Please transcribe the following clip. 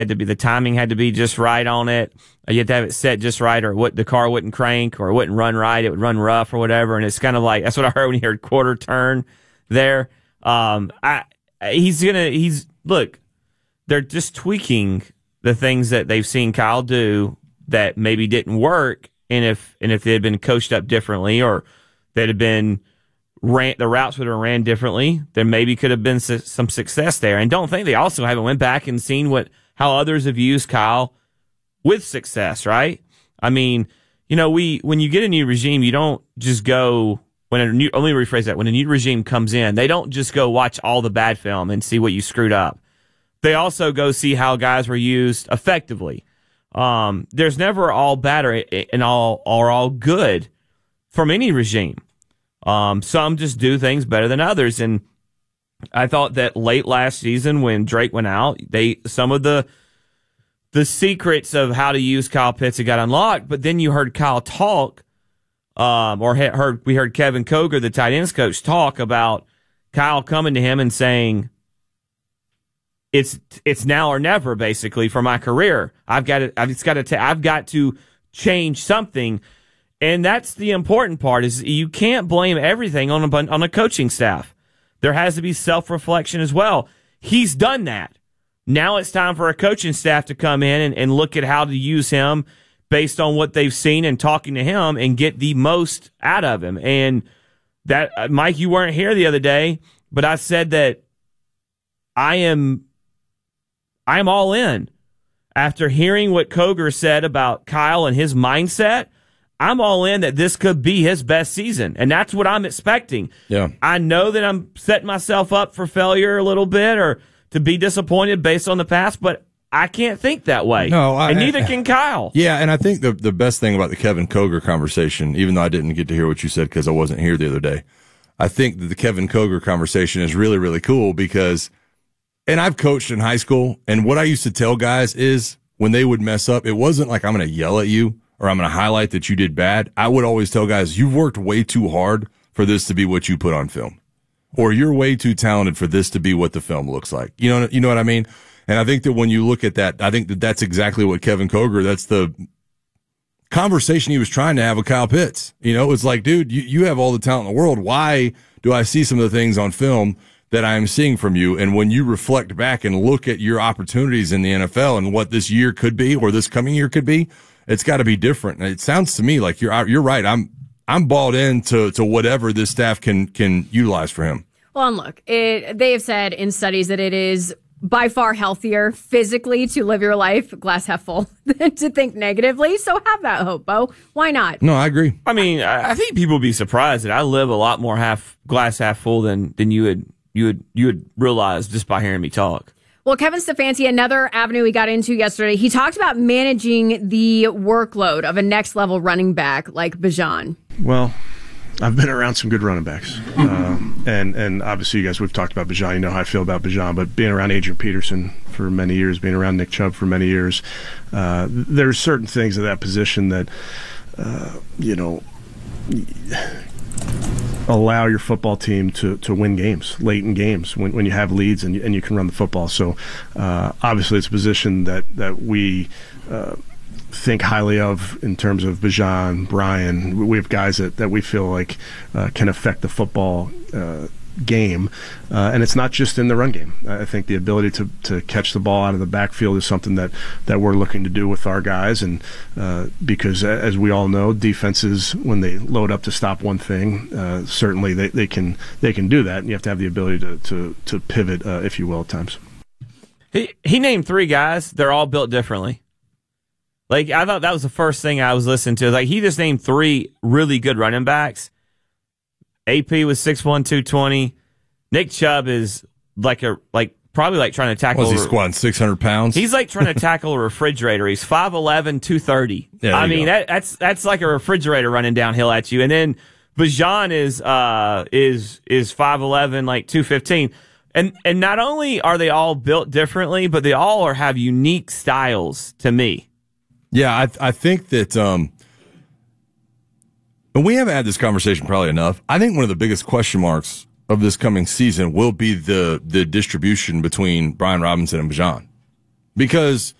had to be, the timing had to be just right on it. You had to have it set just right, or what, the car wouldn't crank, or it wouldn't run right. It would run rough or whatever. And it's kind of like, that's what I heard when you heard quarter turn there. Look, they're just tweaking the things that they've seen Kyle do that maybe didn't work. And if they had been coached up differently, or that had been the routes would have ran differently, there maybe could have been some success there. And don't think they also haven't went back and seen how others have used Kyle with success, right? I mean, when you get a new regime, you don't just go, let me rephrase that. When a new regime comes in, they don't just go watch all the bad film and see what you screwed up. They also go see how guys were used effectively. There's never all bad or all good from any regime. Some just do things better than others. And I thought that late last season when Drake went out, some of the secrets of how to use Kyle Pitts got unlocked, but then you heard Kyle talk, we heard Kevin Koger, the tight ends coach, talk about Kyle coming to him and saying, it's now or never, basically, for my career. I've got to change something. And that's the important part, is you can't blame everything on a coaching staff. There has to be self-reflection as well. He's done that. Now it's time for a coaching staff to come in and look at how to use him based on what they've seen and talking to him and get the most out of him. And that, Mike, you weren't here the other day, but I said that I am all in. After hearing what Koger said about Kyle and his mindset, I'm all in that this could be his best season, and that's what I'm expecting. Yeah. I know that I'm setting myself up for failure a little bit, or to be disappointed based on the past, but I can't think that way. No, and neither can Kyle. Yeah, and I think the best thing about the Kevin Koger conversation, even though I didn't get to hear what you said because I wasn't here the other day, I think that the Kevin Koger conversation is really, really cool because, and I've coached in high school, and what I used to tell guys is when they would mess up, it wasn't like I'm going to yell at you or I'm going to highlight that you did bad. I would always tell guys, you've worked way too hard for this to be what you put on film, or you're way too talented for this to be what the film looks like. You know what I mean? And I think that when you look at that, I think that that's exactly what Kevin Koger, that's the conversation he was trying to have with Kyle Pitts. It's like, dude, you have all the talent in the world. Why do I see some of the things on film that I'm seeing from you? And when you reflect back and look at your opportunities in the NFL and what this year could be, or this coming year could be, it's got to be different. And it sounds to me like you're right. I'm balled into whatever this staff can utilize for him. Well, and look, they have said in studies that it is by far healthier physically to live your life glass half full than to think negatively. So have that hope, Bo. Why not? No, I agree. I mean, I think people would be surprised that I live a lot more glass half full than you would realize just by hearing me talk. Well, Kevin Stefanski, another avenue we got into yesterday, he talked about managing the workload of a next-level running back like Bijan. Well, I've been around some good running backs. And obviously, you guys, we've talked about Bijan. You know how I feel about Bijan. But being around Adrian Peterson for many years, being around Nick Chubb for many years, there's certain things at that position that, allow your football team to win games late in games when you have leads and you can run the football. So obviously it's a position that we think highly of in terms of Bijan, Brian. We have guys that we feel like can affect the football game, and it's not just in the run game. I think the ability to catch the ball out of the backfield is something that we're looking to do with our guys, and because as we all know, defenses, when they load up to stop one thing, certainly they can do that, and you have to have the ability to pivot, if you will, at times. He named 3 guys. They're all built differently. Like, I thought that was the first thing I was listening to. Like, he just named 3 really good running backs. AP was 6'1", 220. Nick Chubb is probably trying to tackle. Was he squatting 600 pounds? He's like trying to tackle a refrigerator. He's 5'11", 230. Yeah, I mean, that's like a refrigerator running downhill at you. And then Bijan is 5'11", like 215. And not only are they all built differently, but they all have unique styles to me. Yeah, I think that, and we haven't had this conversation probably enough. I think one of the biggest question marks of this coming season will be the distribution between Brian Robinson and Bijan. because